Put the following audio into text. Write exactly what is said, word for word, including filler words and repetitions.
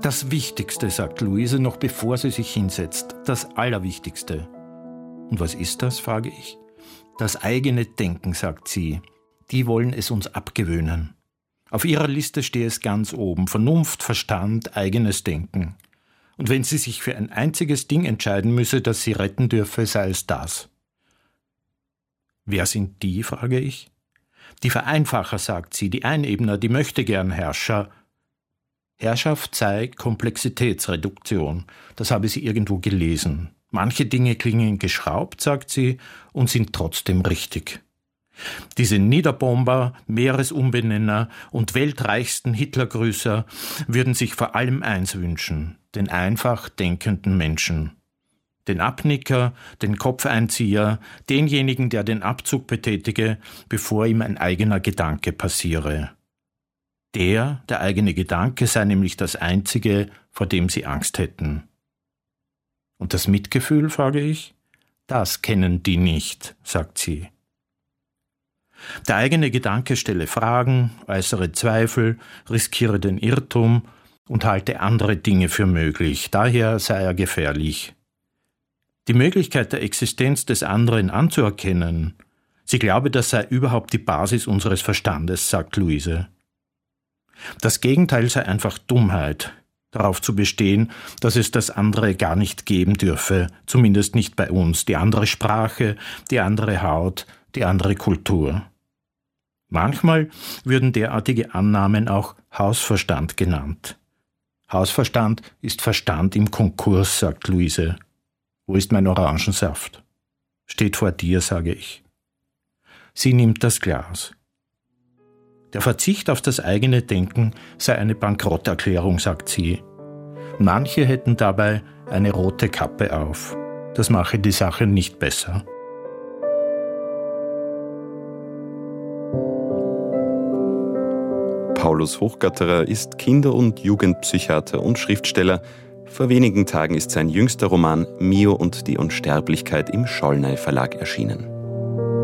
Das Wichtigste, sagt Luise, noch bevor sie sich hinsetzt. Das Allerwichtigste. Und was ist das, frage ich. Das eigene Denken, sagt sie. Die wollen es uns abgewöhnen. Auf ihrer Liste steht es ganz oben. Vernunft, Verstand, eigenes Denken. Und wenn sie sich für ein einziges Ding entscheiden müsse, das sie retten dürfe, sei es das. Wer sind die, frage ich. Die Vereinfacher, sagt sie, die Einebner, die Möchtegern-Herrscher. Herrschaft sei Komplexitätsreduktion. Das habe sie irgendwo gelesen. Manche Dinge klingen geschraubt, sagt sie, und sind trotzdem richtig. Diese Niederbomber, Meeresumbenenner und weltreichsten Hitlergrüßer würden sich vor allem eins wünschen, den einfach denkenden Menschen. Den Abnicker, den Kopfeinzieher, denjenigen, der den Abzug betätige, bevor ihm ein eigener Gedanke passiere. Der, der eigene Gedanke, sei nämlich das Einzige, vor dem sie Angst hätten. Und das Mitgefühl, frage ich? Das kennen die nicht, sagt sie. Der eigene Gedanke stelle Fragen, äußere Zweifel, riskiere den Irrtum und halte andere Dinge für möglich. Daher sei er gefährlich. Die Möglichkeit der Existenz des anderen anzuerkennen, sie glaube, das sei überhaupt die Basis unseres Verstandes, sagt Luise. Das Gegenteil sei einfach Dummheit, darauf zu bestehen, dass es das andere gar nicht geben dürfe, zumindest nicht bei uns, die andere Sprache, die andere Haut, die andere Kultur. Manchmal würden derartige Annahmen auch Hausverstand genannt. Hausverstand ist Verstand im Konkurs, sagt Luise. Wo ist mein Orangensaft? Steht vor dir, sage ich. Sie nimmt das Glas. Der Verzicht auf das eigene Denken sei eine Bankrotterklärung, sagt sie. Manche hätten dabei eine rote Kappe auf. Das mache die Sache nicht besser. Paulus Hochgatterer ist Kinder- und Jugendpsychiater und Schriftsteller. Vor wenigen Tagen ist sein jüngster Roman Mio und die Unsterblichkeit im Schollnay Verlag erschienen.